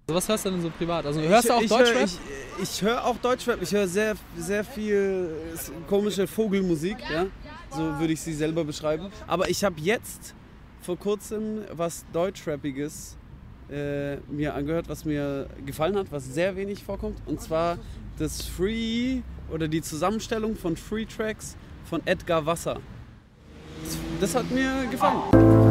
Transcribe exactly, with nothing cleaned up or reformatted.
Was hörst du denn so privat? Also hörst ich, du auch ich Deutschrap? Hör, ich ich höre auch Deutschrap. Ich höre sehr, sehr viel komische Vogelmusik, ja? So würde ich sie selber beschreiben. Aber ich habe jetzt vor kurzem was Deutschrappiges äh, mir angehört, was mir gefallen hat, was sehr wenig vorkommt. Und zwar das Free oder die Zusammenstellung von Free Tracks von Edgar Wasser. Das, das hat mir gefallen.